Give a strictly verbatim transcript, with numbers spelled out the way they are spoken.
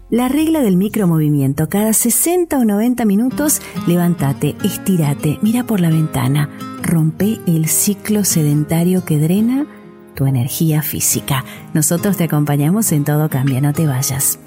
La regla del micromovimiento: cada sesenta o noventa minutos, levántate, estírate, mira por la ventana, rompe el ciclo sedentario que drena tu energía física. Nosotros te acompañamos en Todo Cambia, no te vayas.